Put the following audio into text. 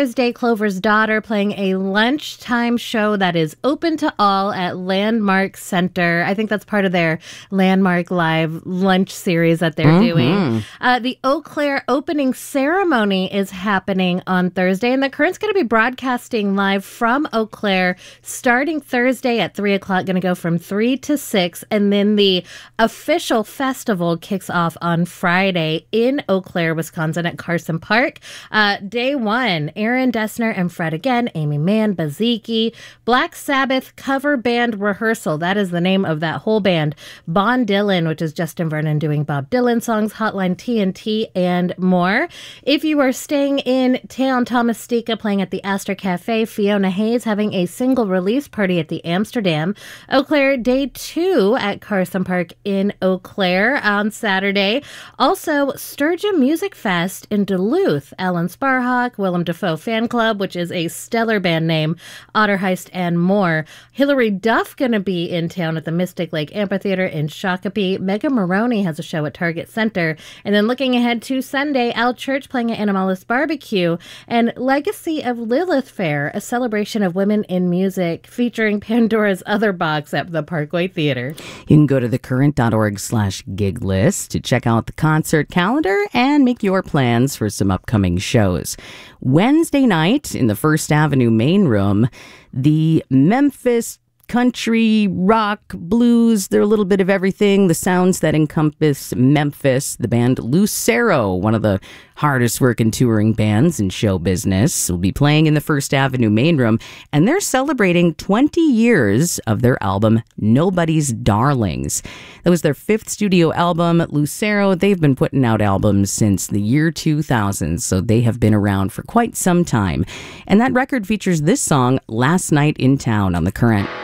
Thursday, Clover's Daughter playing a lunchtime show that is open to all at Landmark Center. I think that's part of their Landmark Live lunch series that they're doing. The Eau Claire opening ceremony is happening on Thursday, and the Current's going to be broadcasting live from Eau Claire starting Thursday at 3 o'clock, going to go from 3 to 6, and then the official festival kicks off on Friday in Eau Claire, Wisconsin at Carson Park. Day one, Aaron Dessner and Fred Again, Amy Mann, Baziki, Black Sabbath cover band rehearsal. That is the name of that whole band. Bon Dylan, which is Justin Vernon doing Bob Dylan songs, Hotline TNT, and more. If you are staying in town, Thomas Stika playing at the Astor Cafe, Fiona Hayes having a single release party at the Amsterdam. Eau Claire, day 2 at Carson Park in Eau Claire on Saturday. Also, Sturgeon Music Fest in Duluth. Alan Sparhawk, Willem Dafoe Fan Club, which is a stellar band name, Otter Heist, and more. Hillary Duff going to be in town at the Mystic Lake Amphitheater in Shakopee. Megan Maroney has a show at Target Center. And then looking ahead to Sunday, Al Church playing at Animalis Barbecue, and Legacy of Lilith Fair, a celebration of women in music featuring Pandora's Other Box at the Parkway Theater. You can go to thecurrent.org/gig list to check out the concert calendar and make your plans for some upcoming shows. Wednesday night in the First Avenue main room, the Memphis country, rock, blues, they're a little bit of everything. The sounds that encompass Memphis, the band Lucero, one of the hardest working touring bands in show business, will be playing in the First Avenue main room, and they're celebrating 20 years of their album Nobody's Darlings. That was their 5th studio album. Lucero, they've been putting out albums since the year 2000, so they have been around for quite some time. And that record features this song, Last Night in Town, on The Current.